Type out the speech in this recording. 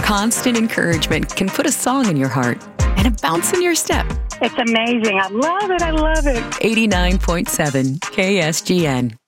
constant encouragement can put a song in your heart and a bounce in your step. It's amazing. I love it. I love it. 89.7 KSGN.